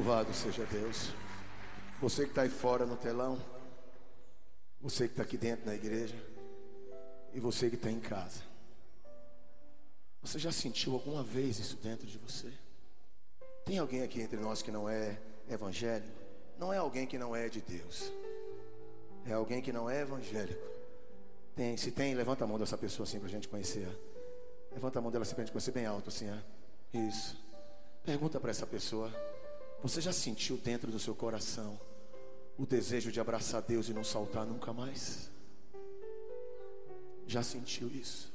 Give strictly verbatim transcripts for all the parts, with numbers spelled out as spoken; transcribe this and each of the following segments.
Louvado seja Deus. Você que está aí fora no telão, você que está aqui dentro na igreja, e você que está em casa, você já sentiu alguma vez isso dentro de você? Tem alguém aqui entre nós que não é evangélico? Não é alguém que não é de Deus, é alguém que não é evangélico. Tem, se tem, levanta a mão dessa pessoa assim para a gente conhecer. Levanta a mão dela assim para a gente conhecer bem alto assim, ó. Isso. Pergunta para essa pessoa: você já sentiu dentro do seu coração o desejo de abraçar Deus e não saltar nunca mais? Já sentiu isso?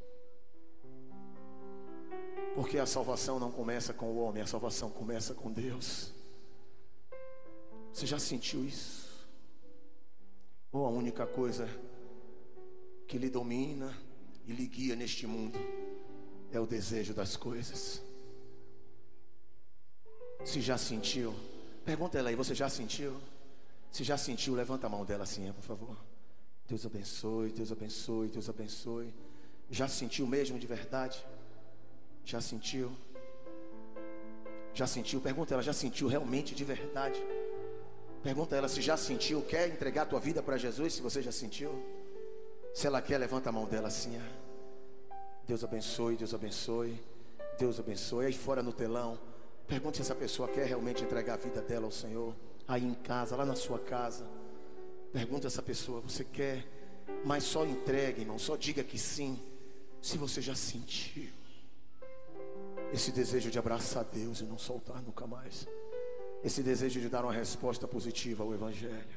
Porque a salvação não começa com o homem, a salvação começa com Deus. Você já sentiu isso? Ou a única coisa que lhe domina e lhe guia neste mundo é o desejo das coisas? Se já sentiu, pergunta ela aí: você já sentiu? Se já sentiu, levanta a mão dela assim, por favor. Deus abençoe, Deus abençoe, Deus abençoe. Já sentiu mesmo de verdade? Já sentiu? Já sentiu? Pergunta ela: já sentiu realmente de verdade? Pergunta ela se já sentiu, quer entregar a tua vida para Jesus, se você já sentiu. Se ela quer, levanta a mão dela assim, ó. Deus abençoe, Deus abençoe, Deus abençoe. Aí fora no telão, pergunte se essa pessoa quer realmente entregar a vida dela ao Senhor. Aí em casa, lá na sua casa, pergunta a essa pessoa: você quer? Mas só entregue, irmão, só diga que sim, se você já sentiu esse desejo de abraçar Deus e não soltar nunca mais, esse desejo de dar uma resposta positiva ao Evangelho.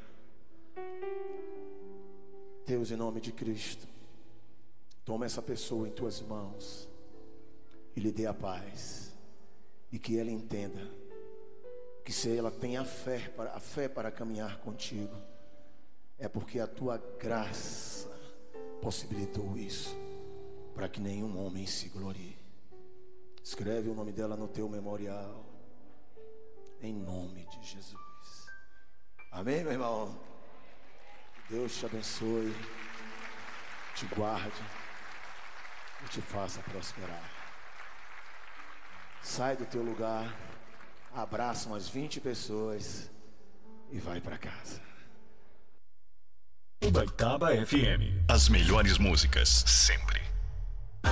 Deus, em nome de Cristo, toma essa pessoa em tuas mãos e lhe dê a paz, e que ela entenda que se ela tem a fé para, a fé para caminhar contigo, é porque a tua graça possibilitou isso, para que nenhum homem se glorie. Escreve o nome dela no teu memorial, em nome de Jesus. Amém, meu irmão? Deus te abençoe, te guarde e te faça prosperar. Sai do teu lugar, abraça umas vinte pessoas e vai para casa. Ubaitaba F M. As melhores músicas, sempre.